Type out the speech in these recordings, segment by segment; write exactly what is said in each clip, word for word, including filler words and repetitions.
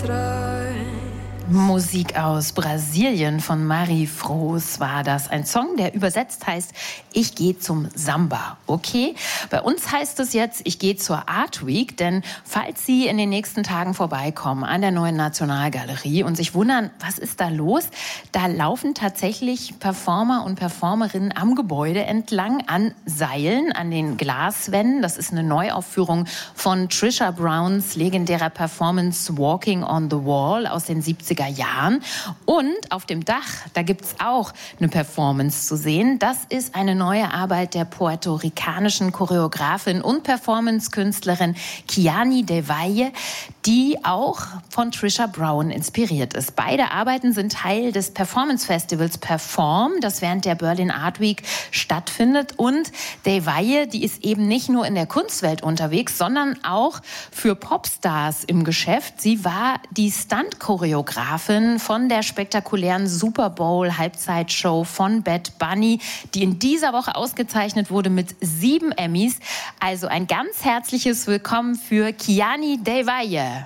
Musik aus Brasilien von Mari Froos war das. Ein Song, der übersetzt heißt, ich gehe zum Samba. Okay, bei uns heißt es jetzt, ich gehe zur Art Week, denn falls Sie in den nächsten Tagen vorbeikommen an der Neuen Nationalgalerie und sich wundern, was ist da los, da laufen tatsächlich Performer und Performerinnen am Gebäude entlang an Seilen, an den Glaswänden. Das ist eine Neuaufführung von Trisha Browns legendärer Performance Walking on the Wall aus den siebziger Jahren. Und auf dem Dach, da gibt's auch eine Performance zu sehen. Das ist eine neue Arbeit der puerto-ricanischen Choreografin und Performance-Künstlerin Kiani Del Valle, die auch von Trisha Brown inspiriert ist. Beide Arbeiten sind Teil des Performance-Festivals Perform, das während der Berlin Art Week stattfindet. Und Del Valle, die ist eben nicht nur in der Kunstwelt unterwegs, sondern auch für Popstars im Geschäft. Sie war die Stunt-Choreografin von der spektakulären Super Bowl-Halbzeitshow von Bad Bunny, die in dieser Woche ausgezeichnet wurde mit sieben Emmys. Also ein ganz herzliches Willkommen für Kiani Del Valle.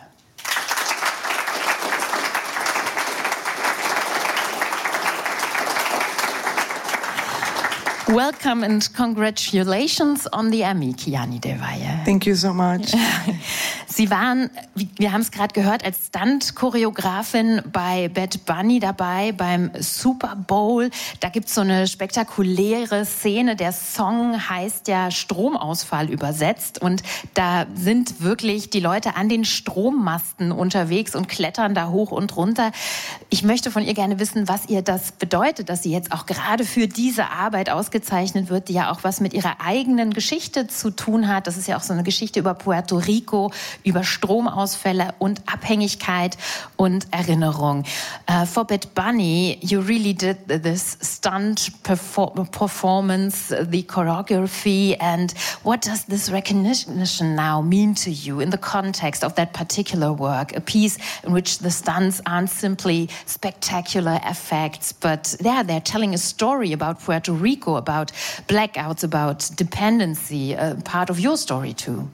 Welcome and congratulations on the Emmy, Kiani Del Valle. Thank you so much. Sie waren, wir haben es gerade gehört, als Stunt-Choreografin bei Bad Bunny dabei, beim Super Bowl. Da gibt es so eine spektakuläre Szene. Der Song heißt ja Stromausfall übersetzt. Und da sind wirklich die Leute an den Strommasten unterwegs und klettern da hoch und runter. Ich möchte von ihr gerne wissen, was ihr das bedeutet, dass sie jetzt auch gerade für diese Arbeit ausgezeichnet wird, die ja auch was mit ihrer eigenen Geschichte zu tun hat. Das ist ja auch so eine Geschichte über Puerto Rico, über Stromausfälle und Abhängigkeit und Erinnerung. Uh, for Bad Bunny, you really did this stunt perfor- performance, the choreography, and what does this recognition now mean to you in the context of that particular work? A piece in which the stunts aren't simply spectacular effects, but yeah, they're telling a story about Puerto Rico, about blackouts, about dependency, a part of your story too.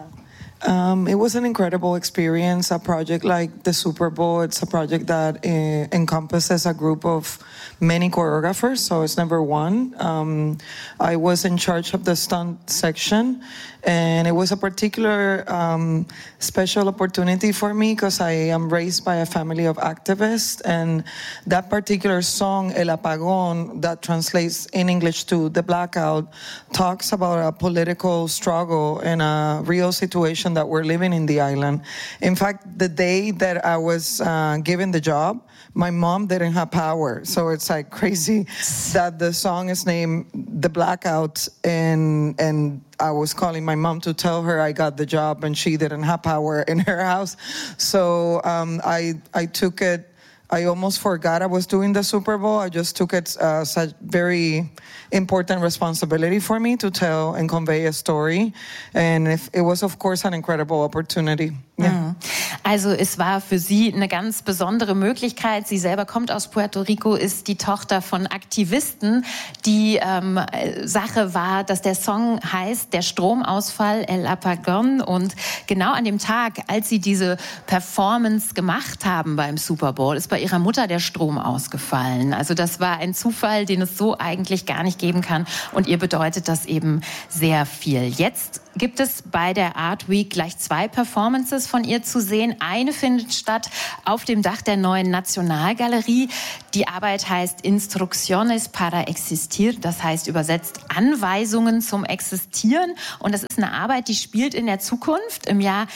Um, it was an incredible experience. A project like the Super Bowl, it's a project that uh, encompasses a group of many choreographers, so it's number one. Um, I was in charge of the stunt section, and it was a particular um, special opportunity for me because I am raised by a family of activists, and that particular song, El Apagón, that translates in English to The Blackout, talks about a political struggle and a real situation that we're living in the island. In fact, the day that I was uh, given the job, my mom didn't have power. So it's like crazy that the song is named The Blackout, and and I was calling my mom to tell her I got the job and she didn't have power in her house. So um, I I took it. I almost forgot I was doing the Super Bowl. I just took it as a very important responsibility for me to tell and convey a story. And if, it was, of course, an incredible opportunity. Yeah. Also es war für sie eine ganz besondere Möglichkeit. Sie selber kommt aus Puerto Rico, ist die Tochter von Aktivisten. Die ähm, Sache war, dass der Song heißt Der Stromausfall, El Apagón. Und genau an dem Tag, als sie diese Performance gemacht haben beim Super Bowl, ist bei ihrer Mutter der Strom ausgefallen. Also das war ein Zufall, den es so eigentlich gar nicht geben kann. Und ihr bedeutet das eben sehr viel. Jetzt gibt es bei der Art Week gleich zwei Performances von ihr zu sehen. Eine findet statt auf dem Dach der Neuen Nationalgalerie. Die Arbeit heißt Instrucciones para Existir, das heißt übersetzt Anweisungen zum Existieren. Und das ist eine Arbeit, die spielt in der Zukunft im Jahr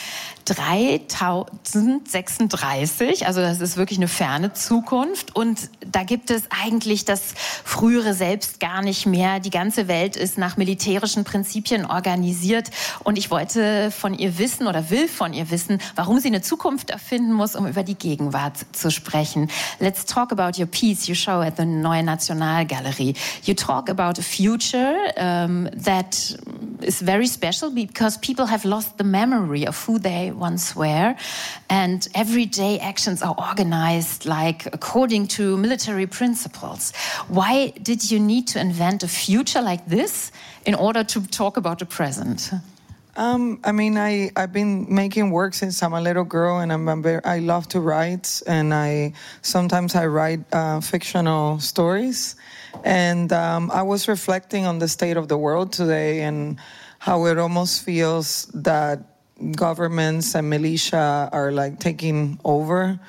dreitausendsechsunddreißig. Also das ist wirklich eine ferne Zukunft. Und da gibt es eigentlich das frühere Selbst gar nicht mehr. Die ganze Welt ist nach militärischen Prinzipien organisiert. Und ich wollte von ihr wissen oder will von ihr wissen, warum sie eine Zukunft erfinden muss, um über die Gegenwart zu sprechen. Let's talk about your piece you show at the Neue Nationalgalerie. You talk about a future um, that is very special because people have lost the memory of who they once were, and everyday actions are organized like according to military principles. Why did you need to invent a future like this in order to talk about the present? Um, I mean, I, I've been making work since I'm a little girl, and I'm, I'm very, I love to write, and I sometimes I write uh, fictional stories. And um, I was reflecting on the state of the world today and how it almost feels that governments and militia are like taking over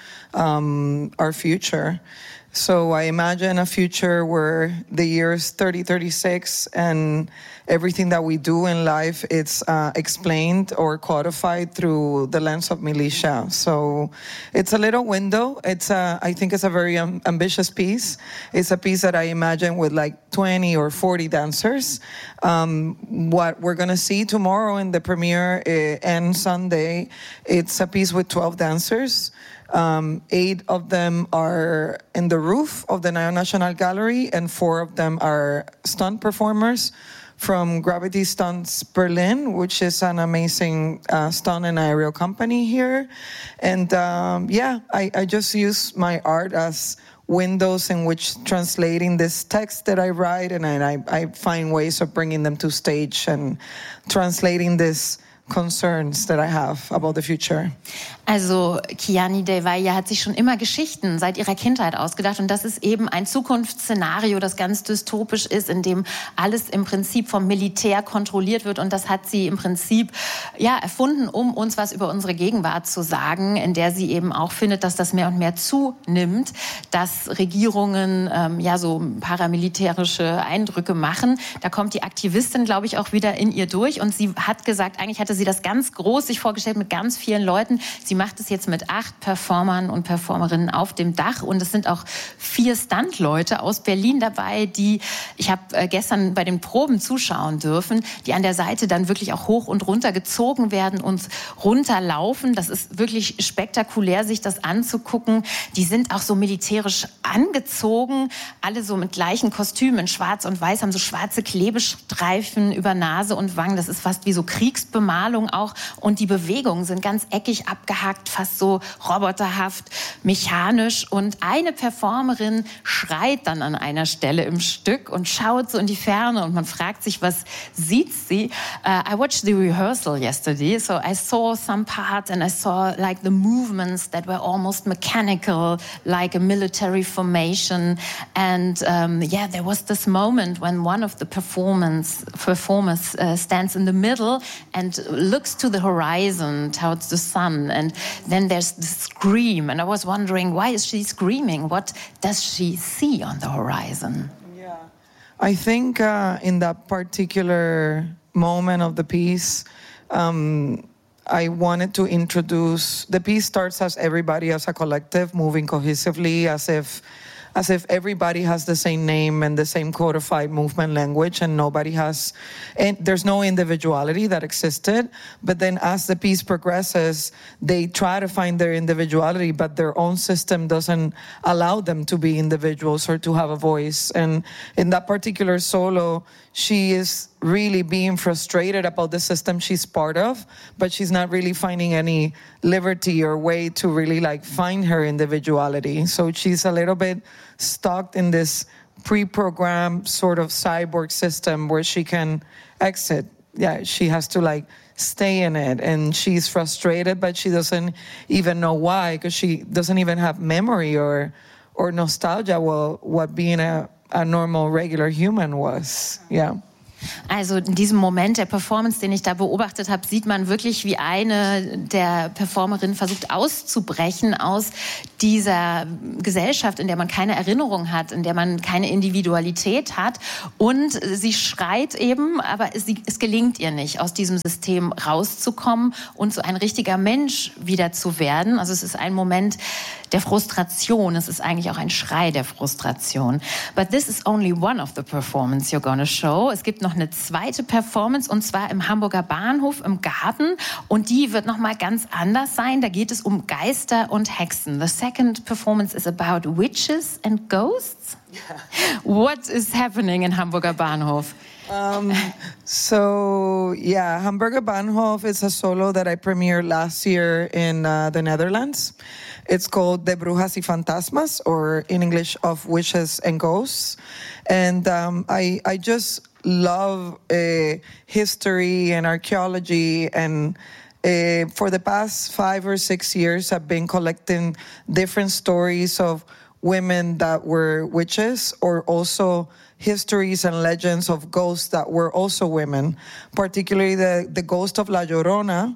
um, our future. So I imagine a future where the year's thirty thirty-six and everything that we do in life, it's uh, explained or codified through the lens of militia. So it's a little window. It's a, I think it's a very um, ambitious piece. It's a piece that I imagine with like twenty or forty dancers. Um, what we're going to see tomorrow in the premiere uh, and Sunday, it's a piece with twelve dancers. Um, eight of them are in the roof of the National Gallery, and four of them are stunt performers from Gravity Stunts Berlin, which is an amazing uh, stunt and aerial company here. And um, yeah, I, I just use my art as windows in which translating this text that I write, and I, I find ways of bringing them to stage and translating this concerns that I have about the future. Also Kiani Del Valle hat sich schon immer Geschichten seit ihrer Kindheit ausgedacht, und das ist eben ein Zukunftsszenario, das ganz dystopisch ist, in dem alles im Prinzip vom Militär kontrolliert wird, und das hat sie im Prinzip ja erfunden, um uns was über unsere Gegenwart zu sagen, in der sie eben auch findet, dass das mehr und mehr zunimmt, dass Regierungen ähm, ja so paramilitärische Eindrücke machen. Da kommt die Aktivistin, glaube ich, auch wieder in ihr durch, und sie hat gesagt, eigentlich hatte sie das ganz groß sich vorgestellt mit ganz vielen Leuten. Sie macht es jetzt mit acht Performern und Performerinnen auf dem Dach, und es sind auch vier Stuntleute aus Berlin dabei, die, ich habe gestern bei den Proben zuschauen dürfen, die an der Seite dann wirklich auch hoch und runter gezogen werden und runterlaufen. Das ist wirklich spektakulär, sich das anzugucken. Die sind auch so militärisch angezogen, alle so mit gleichen Kostümen, schwarz und weiß, haben so schwarze Klebestreifen über Nase und Wangen. Das ist fast wie so Kriegsbemalung auch, und die Bewegungen sind ganz eckig abgehackt, fast so roboterhaft, mechanisch, und eine Performerin schreit dann an einer Stelle im Stück und schaut so in die Ferne, und man fragt sich, was sieht sie? Uh, I watched the rehearsal yesterday, so I saw some parts and I saw like the movements that were almost mechanical, like a military formation, and um, yeah, there was this moment when one of the performance performers uh, stands in the middle and looks to the horizon towards the sun, and then there's the scream, and I was wondering, why is she screaming? What does she see on the horizon? Yeah, I think uh, in that particular moment of the piece, um, I wanted to introduce, the piece starts as everybody as a collective moving cohesively, as if as if everybody has the same name and the same codified movement language, and nobody has, and there's no individuality that existed. But then as the piece progresses, they try to find their individuality, but their own system doesn't allow them to be individuals or to have a voice. And in that particular solo, she is really being frustrated about the system she's part of, but she's not really finding any liberty or way to really like find her individuality. So she's a little bit stuck in this pre-programmed sort of cyborg system where she can exit. Yeah, she has to like stay in it, and she's frustrated, but she doesn't even know why, because she doesn't even have memory or or nostalgia. Well, what being a a normal, regular human was. Yeah. Also in diesem Moment der Performance, den ich da beobachtet habe, sieht man wirklich, wie eine der Performerinnen versucht auszubrechen aus dieser Gesellschaft, in der man keine Erinnerung hat, in der man keine Individualität hat. Und sie schreit eben, aber es, es gelingt ihr nicht, aus diesem System rauszukommen und so ein richtiger Mensch wieder zu werden. Also es ist ein Moment der Frustration. Es ist eigentlich auch ein Schrei der Frustration. But this is only one of the performances you're gonna show. Es gibt noch eine zweite Performance, und zwar im Hamburger Bahnhof im Garten, und die wird noch mal ganz anders sein. Da geht es um Geister und Hexen. The second performance is about witches and ghosts. Yeah. What is happening in Hamburger Bahnhof? Um, so yeah, Hamburger Bahnhof is a solo that I premiered last year in uh, the Netherlands. It's called De Brujas y Fantasmas, or in English, Of Witches and Ghosts. And um, I, I just love uh, history and archaeology, and uh, for the past five or six years, I've been collecting different stories of women that were witches, or also histories and legends of ghosts that were also women, particularly the, the ghost of La Llorona,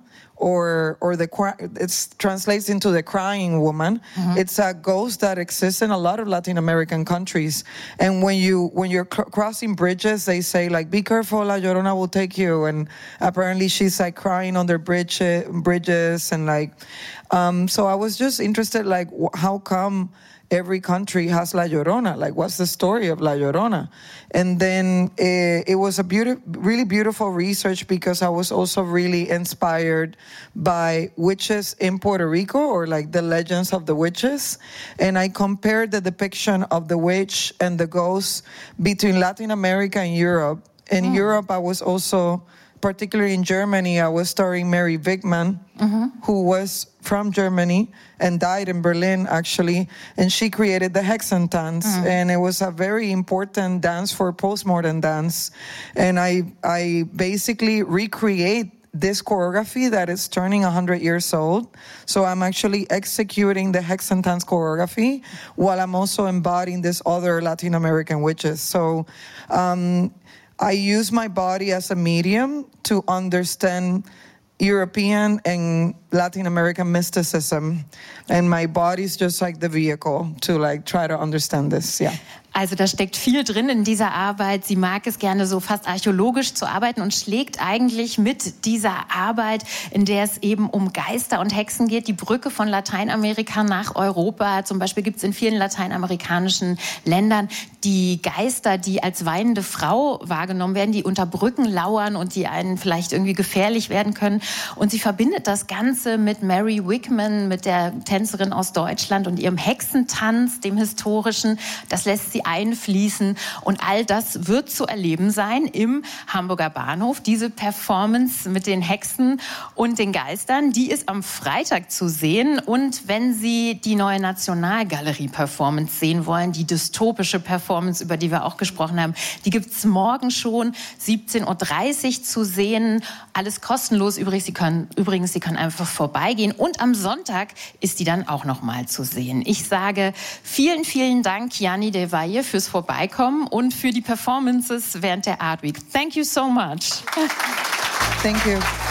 or or the it translates into the crying woman. Mm-hmm. It's a ghost that exists in a lot of Latin American countries. And when you when you're cr- crossing bridges, they say like, "Be careful, La Llorona will take you." And apparently, she's like crying on their bridge bridges and like. Um, so I was just interested, like, how come every country has La Llorona? Like, what's the story of La Llorona? And then uh, it was a beautiful, really beautiful research, because I was also really inspired by witches in Puerto Rico, or like the legends of the witches. And I compared the depiction of the witch and the ghost between Latin America and Europe. In mm. Europe, I was also, particularly in Germany, I was studying Mary Wigman, mm-hmm. who was from Germany and died in Berlin, actually. And she created the Hexentanz. Mm. And it was a very important dance for postmodern dance. And I, I basically recreate this choreography that is turning one hundred years old. So I'm actually executing the Hexentanz choreography while I'm also embodying this other Latin American witches. So um, I use my body as a medium to understand European and Latin American mysticism, and my body's just like the vehicle to like try to understand this. Yeah. Also da steckt viel drin in dieser Arbeit. Sie mag es gerne so fast archäologisch zu arbeiten und schlägt eigentlich mit dieser Arbeit, in der es eben um Geister und Hexen geht, die Brücke von Lateinamerika nach Europa. Zum Beispiel gibt es in vielen lateinamerikanischen Ländern die Geister, die als weinende Frau wahrgenommen werden, die unter Brücken lauern und die einen vielleicht irgendwie gefährlich werden können. Und sie verbindet das Ganze mit Mary Wigman, mit der Tänzerin aus Deutschland, und ihrem Hexentanz, dem historischen. Das lässt sie einfließen, und all das wird zu erleben sein im Hamburger Bahnhof. Diese Performance mit den Hexen und den Geistern, die ist am Freitag zu sehen. Und wenn Sie die neue Nationalgalerie-Performance sehen wollen, die dystopische Performance, über die wir auch gesprochen haben, die gibt es morgen schon siebzehn Uhr dreißig zu sehen. Alles kostenlos. Übrigens, Sie können, übrigens, Sie können einfach vorbeigehen. Und am Sonntag ist die dann auch noch mal zu sehen. Ich sage vielen, vielen Dank, Janni Del Valle, fürs Vorbeikommen und für die Performances während der Art Week. Thank you so much. Thank you.